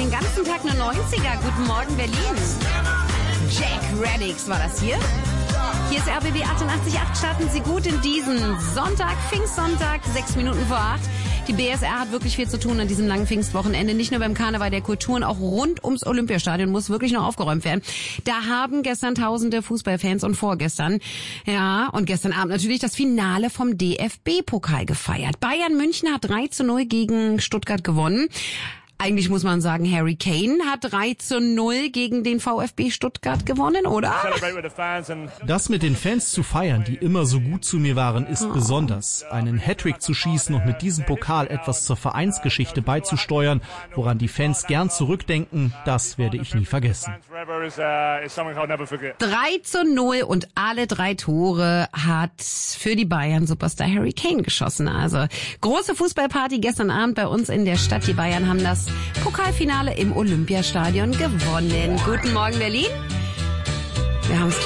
Den ganzen Tag nur 90er. Guten Morgen, Berlin. Jack Reddix war das hier. Hier ist RBB 88.8. Starten Sie gut in diesen Sonntag, Pfingstsonntag, 6 Minuten vor 8. Die BSR hat wirklich viel zu tun an diesem langen Pfingstwochenende. Nicht nur beim Karneval der Kulturen, auch rund ums Olympiastadion muss wirklich noch aufgeräumt werden. Da haben gestern tausende Fußballfans und vorgestern, ja, und gestern Abend natürlich das Finale vom DFB-Pokal gefeiert. Bayern München hat 3:0 gegen Stuttgart gewonnen. Eigentlich muss man sagen, Harry Kane hat 3:0 gegen den VfB Stuttgart gewonnen, oder? Das mit den Fans zu feiern, die immer so gut zu mir waren, ist besonders. Einen Hattrick zu schießen und mit diesem Pokal etwas zur Vereinsgeschichte beizusteuern, woran die Fans gern zurückdenken, das werde ich nie vergessen. 3:0 und alle 3 Tore hat für die Bayern Superstar Harry Kane geschossen. Also große Fußballparty gestern Abend bei uns in der Stadt. Die Bayern haben das Pokalfinale im Olympiastadion gewonnen. Guten Morgen, Berlin. Wir haben es